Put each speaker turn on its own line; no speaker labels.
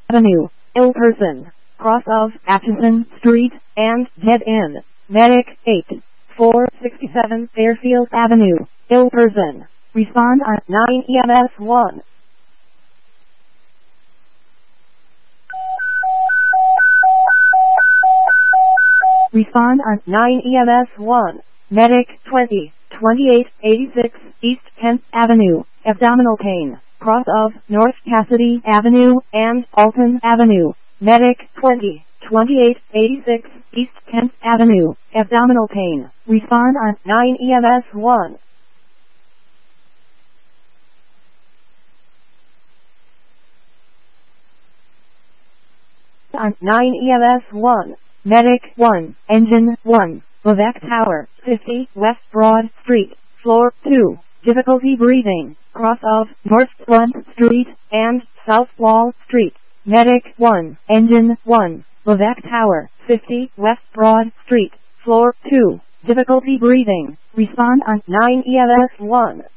Avenue, ill person, cross of Atchison Street, and dead end. Medic 8467 Fairfield Avenue, ill person. Respond on 9 EMS 1. Respond on 9 EMS 1. Medic 2886 East 10th Avenue, abdominal pain, cross of North Cassidy Avenue and Alton Avenue. Medic 2886 East 10th Avenue, abdominal pain. Respond on 9 EMS 1. On 9 EMS 1. Medic 1, Engine 1, Leveque Tower, 50 West Broad Street, Floor 2, difficulty breathing, cross of North Blunt Street and South Wall Street. Medic 1, Engine 1, Leveque Tower, 50 West Broad Street, Floor 2, difficulty breathing. Respond on 9 EMS 1.